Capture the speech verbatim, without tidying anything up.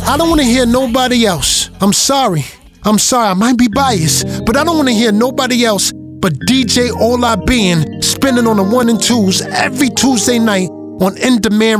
I don't want to hear nobody else. I'm sorry. I'm sorry, I might be biased, but I don't want to hear nobody else but D J All I Being spinning on the one and twos every Tuesday night on In Demand